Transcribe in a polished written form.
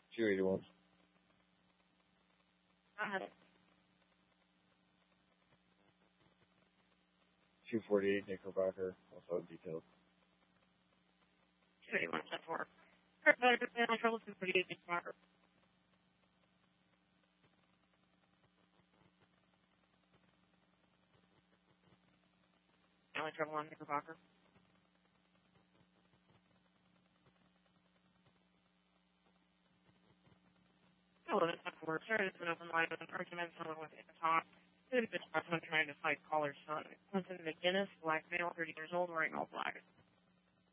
281. Got it. 248 Knickerbocker, also detailed. 281, 10-4. Family trouble, 248 Knickerbocker. Family trouble on Knickerbocker. Hello, it's not work. Sorry, it's an open line with an argument someone with a talk. This is a trying to fight caller's son. Clinton McGinnis, black male, 30 years old, wearing all black.